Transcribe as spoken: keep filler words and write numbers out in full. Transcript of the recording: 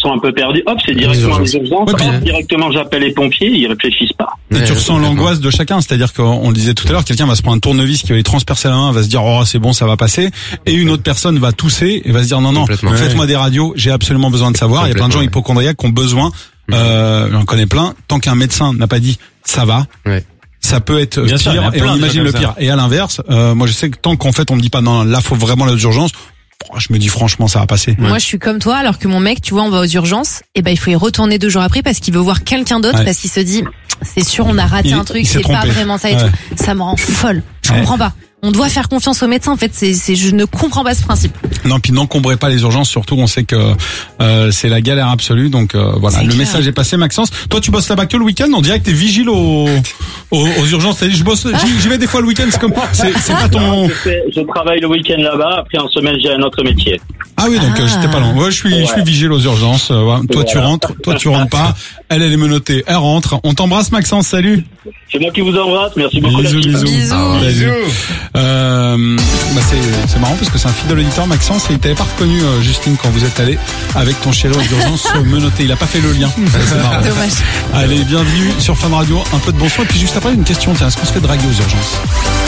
sont un peu perdus, hop, c'est directement les urgences, ouais, hop, directement j'appelle les pompiers, ils réfléchissent pas. Et ouais, tu ressens l'angoisse de chacun, c'est-à-dire qu'on le disait tout à l'heure, quelqu'un va se prendre un tournevis qui va lui transpercer la main, va se dire oh c'est bon, ça va passer, et une autre personne va tousser et va se dire non non, faites-moi des radios, j'ai absolument besoin de savoir. Il y a plein de gens hypocondriaques qui ont besoin, euh, j'en connais plein, tant qu'un médecin n'a pas dit ça va. Ouais. Ça peut être Bien pire sûr, et on imagine le pire. Et à l'inverse, euh, moi je sais que tant qu'en fait on me dit pas non là faut vraiment les urgences, je me dis franchement ça va passer. Moi ouais. je suis comme toi, alors que mon mec, tu vois, on va aux urgences, et ben il faut y retourner deux jours après parce qu'il veut voir quelqu'un d'autre, ouais. parce qu'il se dit c'est sûr on a raté il, un truc, c'est pas vraiment ça et ouais. tout. Ça me rend folle. Je ouais. comprends pas. On doit faire confiance aux médecins. En fait, c'est, c'est, je ne comprends pas ce principe. Non, puis n'encombrez pas les urgences. Surtout, on sait que euh, c'est la galère absolue. Donc euh, voilà, c'est le clair. Message est passé, Maxence. Toi, tu bosses là-bas que le week-end. On dirait que t'es vigile aux, aux, aux urgences. T'as dit, je bosse, j'y, j'y vais des fois le week-end. C'est comme, c'est, c'est pas ton. Je, fais, je travaille le week-end là-bas. Après en semaine, j'ai un autre métier. Ah oui, donc ah. euh, j'étais pas loin. Ouais, je suis, ouais. je suis vigile aux urgences. Euh, ouais. Toi, voilà. tu rentres. Toi, tu rentres pas. Elle, elle est menottée. Elle rentre. On t'embrasse, Maxence. Salut. C'est moi qui vous embrasse. Merci beaucoup. Bisous, bisous. Bisous. Ah, bisous. Euh, bah c'est, c'est marrant parce que c'est un fidèle auditeur, Maxence, et il t'avait pas reconnu, euh, Justine, quand vous êtes allé avec ton chéri aux urgences menotté. Il a pas fait le lien. C'est marrant. Dommage. Allez, bienvenue sur Fun Radio. Un peu de bon son. Et puis juste après, une question. Tiens, est-ce qu'on se fait draguer aux urgences?